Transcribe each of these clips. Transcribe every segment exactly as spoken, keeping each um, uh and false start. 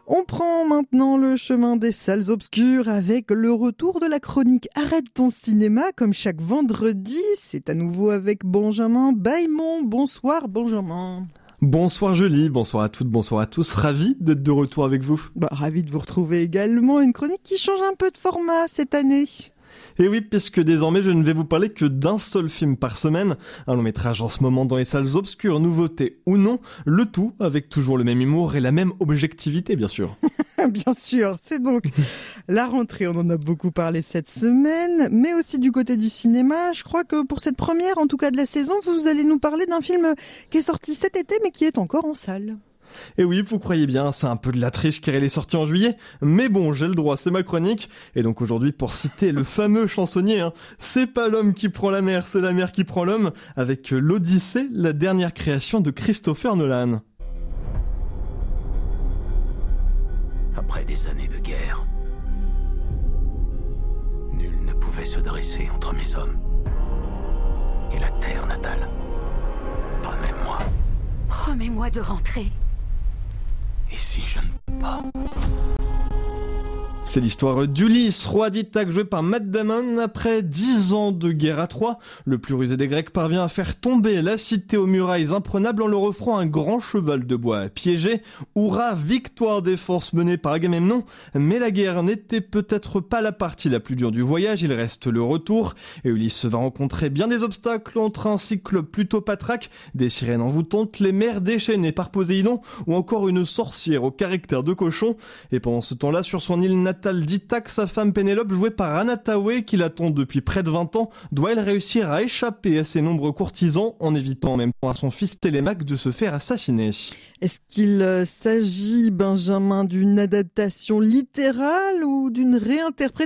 On prend maintenant le chemin des salles obscures avec le retour de la chronique Arrête ton cinéma comme chaque vendredi. C'est à nouveau avec Benjamin Bailmont. Bonsoir Benjamin. Bonsoir Julie, bonsoir à toutes, bonsoir à tous. Ravi d'être de retour avec vous. Bah, ravi de vous retrouver également. Une chronique qui change un peu de format cette année. Et oui, puisque désormais je ne vais vous parler que d'un seul film par semaine, un long métrage en ce moment dans les salles obscures, nouveauté ou non, le tout avec toujours le même humour et la même objectivité bien sûr. Bien sûr, c'est donc la rentrée, on en a beaucoup parlé cette semaine, mais aussi du côté du cinéma. Je crois que pour cette première, en tout cas de la saison, vous allez nous parler d'un film qui est sorti cet été mais qui est encore en salle. Et oui, vous croyez bien, c'est un peu de la triche car il est sorti en juillet, mais bon, j'ai le droit, c'est ma chronique. Et donc aujourd'hui, pour citer le fameux chansonnier, hein, c'est pas l'homme qui prend la mer, c'est la mer qui prend l'homme, avec l'Odyssée, la dernière création de Christopher Nolan. Après des années de guerre, nul ne pouvait se dresser entre mes hommes et la terre natale. Pas même moi. Promets-moi de rentrer. Et si je ne peux pas? C'est l'histoire d'Ulysse, roi d'Ithaque, joué par Matt Damon. Après dix ans de guerre à Troie, le plus rusé des Grecs parvient à faire tomber la cité aux murailles imprenables en leur offrant un grand cheval de bois piégé. Hurrah, victoire des forces menées par Agamemnon. Mais la guerre n'était peut-être pas la partie la plus dure du voyage, il reste le retour. Et Ulysse va rencontrer bien des obstacles entre un cycle plutôt patraque, des sirènes envoûtantes, les mers déchaînées par Poséidon, ou encore une sorcière au caractère de cochon. Et pendant ce temps-là, sur son île natale, d'Ithaque, sa femme Pénélope, jouée par Anna Thaoué, qui l'attend depuis près de vingt ans, doit-elle réussir à échapper à ses nombreux courtisans en évitant en même temps à son fils Télémaque de se faire assassiner. Est-ce qu'il euh, s'agit, Benjamin, d'une adaptation littérale ou d'une réinterprétation ?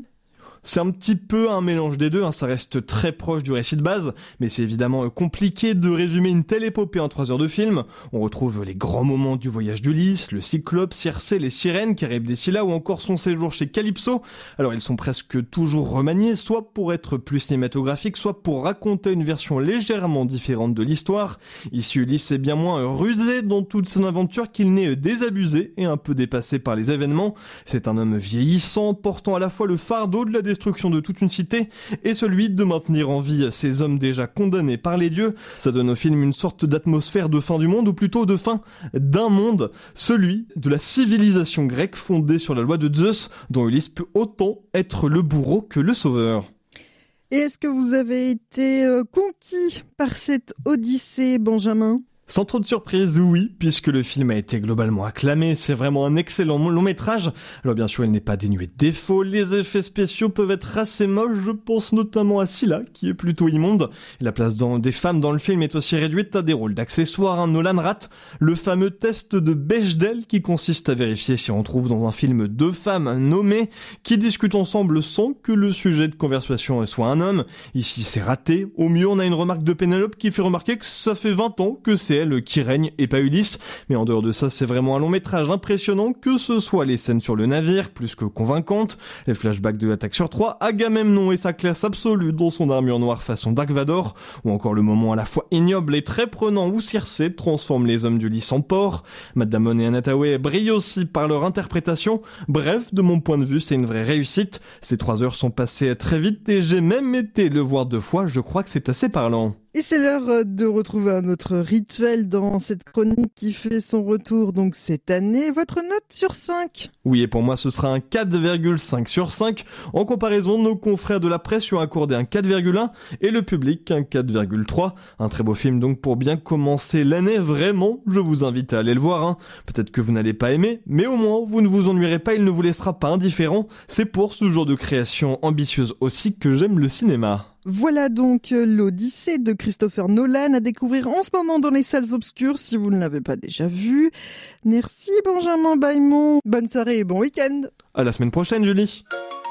C'est un petit peu un mélange des deux, hein, ça reste très proche du récit de base, mais c'est évidemment compliqué de résumer une telle épopée en trois heures de film. On retrouve les grands moments du voyage d'Ulysse, le Cyclope, Circé, les sirènes, Charybde et Scylla, ou encore son séjour chez Calypso. Alors ils sont presque toujours remaniés, soit pour être plus cinématographiques, soit pour raconter une version légèrement différente de l'histoire. Ici Ulysse est bien moins rusé dans toute son aventure qu'il n'est désabusé et un peu dépassé par les événements. C'est un homme vieillissant, portant à la fois le fardeau de la destruction de toute une cité et celui de maintenir en vie ces hommes déjà condamnés par les dieux. Ça donne au film une sorte d'atmosphère de fin du monde, ou plutôt de fin d'un monde, celui de la civilisation grecque fondée sur la loi de Zeus, dont Ulysse peut autant être le bourreau que le sauveur. Et est-ce que vous avez été euh, conquis par cette Odyssée, Benjamin ? Sans trop de surprise, oui, puisque le film a été globalement acclamé, c'est vraiment un excellent long métrage. Alors bien sûr, il n'est pas dénué de défauts, les effets spéciaux peuvent être assez moches, je pense notamment à Scylla, qui est plutôt immonde. Et la place dans, des femmes dans le film est aussi réduite à des rôles d'accessoires. Hein. Nolan rate le fameux test de Bechdel, qui consiste à vérifier si on trouve dans un film deux femmes nommées, qui discutent ensemble sans que le sujet de conversation soit un homme. Ici, c'est raté. Au mieux, on a une remarque de Pénélope qui fait remarquer que ça fait vingt ans que c'est qui règne et pas Ulysse, mais en dehors de ça c'est vraiment un long métrage impressionnant, que ce soit les scènes sur le navire plus que convaincantes, les flashbacks de l'attaque sur Troie, Agamemnon et sa classe absolue dans son armure noire façon Dark Vador, ou encore le moment à la fois ignoble et très prenant où Circé transforme les hommes d'Ulysse en porc. Matt Damon et Anna Thaoué brillent aussi par leur interprétation. Bref, de mon point de vue c'est une vraie réussite. Ces trois heures sont passées très vite et j'ai même été le voir deux fois, je crois que c'est assez parlant. Et c'est l'heure de retrouver un autre rituel dans cette chronique qui fait son retour donc cette année. Votre note sur cinq? Oui, et pour moi ce sera un quatre virgule cinq sur cinq. En comparaison, nos confrères de la presse lui ont accordé un quatre virgule un et le public un quatre virgule trois. Un très beau film donc pour bien commencer l'année. Vraiment, je vous invite à aller le voir. Hein. Peut-être que vous n'allez pas aimer, mais au moins vous ne vous ennuierez pas, il ne vous laissera pas indifférent. C'est pour ce genre de création ambitieuse aussi que j'aime le cinéma. Voilà donc l'Odyssée de Christopher Nolan à découvrir en ce moment dans les salles obscures si vous ne l'avez pas déjà vu. Merci Benjamin Bailmont, bonne soirée et bon week-end. À la semaine prochaine Julie.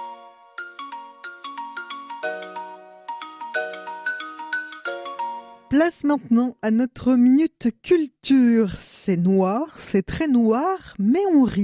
Place maintenant à notre minute culture. C'est noir, c'est très noir, mais on rit.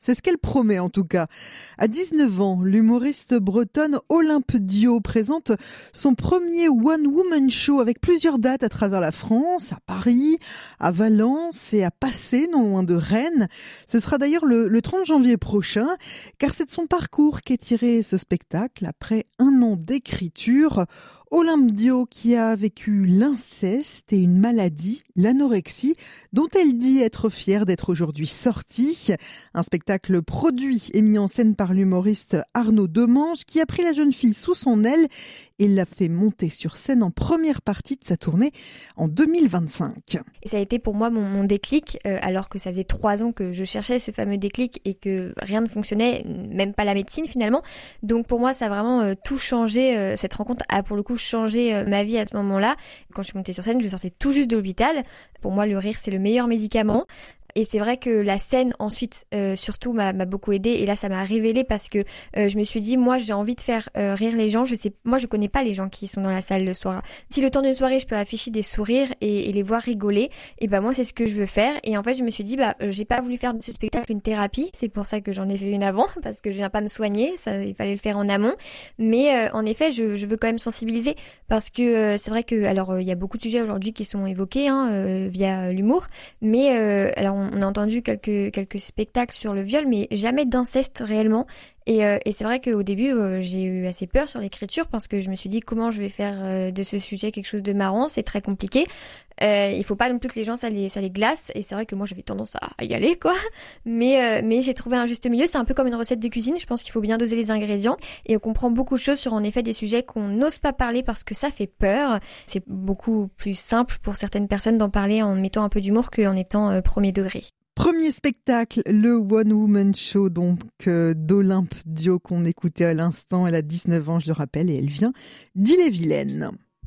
C'est ce qu'elle promet en tout cas. À dix-neuf ans, l'humoriste bretonne Olympe Dio présente son premier one-woman show avec plusieurs dates à travers la France, à Paris, à Valence et à Passé, non loin de Rennes. Ce sera d'ailleurs le, le trente janvier prochain, car c'est de son parcours qu'est tiré ce spectacle après un an d'écriture. Olympe Dio qui a vécu l'inceste et une maladie, l'anorexie, dont elle dit être fière d'être aujourd'hui sortie. Un spectacle produit et mis en scène par l'humoriste Arnaud Demange qui a pris la jeune fille sous son aile et l'a fait monter sur scène en première partie de sa tournée en deux mille vingt-cinq. Et ça a été pour moi mon, mon déclic, euh, alors que ça faisait trois ans que je cherchais ce fameux déclic et que rien ne fonctionnait, même pas la médecine finalement. Donc pour moi ça a vraiment euh, tout changé, euh, cette rencontre a pour le coup changé euh, ma vie à ce moment-là. Quand je suis montée sur scène, je sortais tout juste de l'hôpital. Pour moi le rire c'est le meilleur médicament. Et c'est vrai que la scène ensuite euh, surtout m'a, m'a beaucoup aidée et là ça m'a révélé parce que euh, je me suis dit moi j'ai envie de faire euh, rire les gens. Je sais, moi je connais pas les gens qui sont dans la salle le soir. Si le temps d'une soirée je peux afficher des sourires et, et les voir rigoler, et ben moi c'est ce que je veux faire. Et en fait je me suis dit bah euh, j'ai pas voulu faire de ce spectacle une thérapie. C'est pour ça que j'en ai fait une avant parce que je viens pas me soigner, ça il fallait le faire en amont. Mais euh, en effet je, je veux quand même sensibiliser parce que euh, c'est vrai que alors il euh, y a beaucoup de sujets aujourd'hui qui sont évoqués hein, euh, via l'humour, mais euh, alors on On a entendu quelques, quelques spectacles sur le viol, mais jamais d'inceste réellement. Et, euh, et c'est vrai qu'au début, euh, j'ai eu assez peur sur l'écriture parce que je me suis dit comment je vais faire euh, de ce sujet quelque chose de marrant, c'est très compliqué. Euh, il faut pas non plus que les gens ça les, ça les glace. Et c'est vrai que moi j'avais tendance à y aller quoi. Mais, euh, mais j'ai trouvé un juste milieu. C'est un peu comme une recette de cuisine. Je pense qu'il faut bien doser les ingrédients. Et on comprend beaucoup de choses sur en effet des sujets qu'on n'ose pas parler parce que ça fait peur. C'est beaucoup plus simple pour certaines personnes d'en parler en mettant un peu d'humour qu'en étant euh, premier degré. Premier spectacle, le One Woman Show donc euh, d'Olympe Dio qu'on écoutait à l'instant. Elle a dix-neuf ans, je le rappelle, et elle vient d'Ille-et-Vilaine.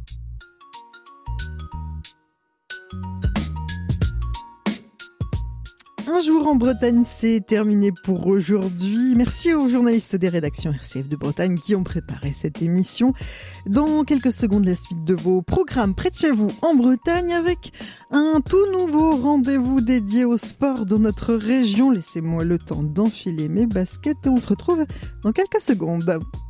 Un jour en Bretagne, c'est terminé pour aujourd'hui. Merci aux journalistes des rédactions R C F de Bretagne qui ont préparé cette émission. Dans quelques secondes, la suite de vos programmes près de chez vous en Bretagne avec un tout nouveau rendez-vous dédié au sport dans notre région. Laissez-moi le temps d'enfiler mes baskets et on se retrouve dans quelques secondes.